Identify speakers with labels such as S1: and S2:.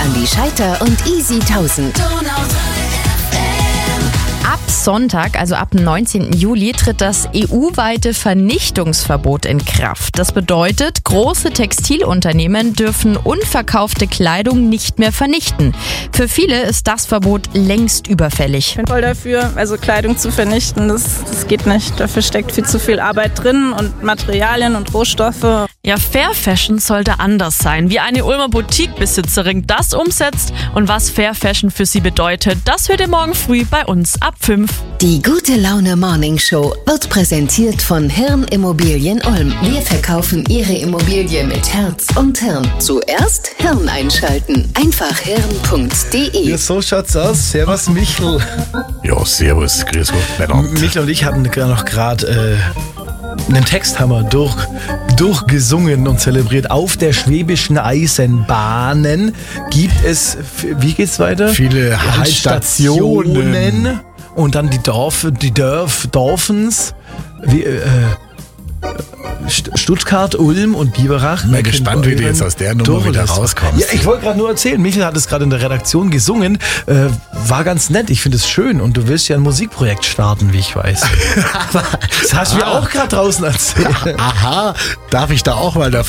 S1: Andi Scheiter und Easy 1000.
S2: Ab Sonntag, also ab dem 19. Juli, tritt das EU-weite Vernichtungsverbot in Kraft. Das bedeutet, große Textilunternehmen dürfen unverkaufte Kleidung nicht mehr vernichten. Für viele ist das Verbot längst überfällig.
S3: Ich bin voll dafür, also Kleidung zu vernichten, das geht nicht. Dafür steckt viel zu viel Arbeit drin und Materialien und Rohstoffe.
S4: Ja, Fair Fashion sollte anders sein, wie eine Ulmer Boutique-Besitzerin das umsetzt und was Fair Fashion für sie bedeutet, das hört ihr morgen früh bei uns ab 5.
S1: Die gute Laune Morning Show wird präsentiert von Hirn Immobilien Ulm. Wir verkaufen Ihre Immobilie mit Herz und Hirn. Zuerst Hirn einschalten. Einfach hirn.de.
S5: Ja, so schaut's aus. Servus, Michel.
S6: Ja, servus, grüß Gott.
S5: Michel und ich hatten noch gerade einen Text haben wir durchgesungen und zelebriert. Auf der Schwäbischen Eisenbahnen gibt es, wie geht's weiter?
S6: Viele Haltestationen.
S5: Und dann die Dorfens, Stuttgart, Ulm und Biberach.
S6: Ich bin gespannt, wie du jetzt aus der Nummer wieder rauskommst.
S5: Ja, ich wollte gerade nur erzählen, Michael hat es gerade in der Redaktion gesungen, war ganz nett, ich finde es schön und du willst ja ein Musikprojekt starten, wie ich weiß. Das hast du mir auch gerade draußen erzählt.
S6: Aha, darf ich da auch mal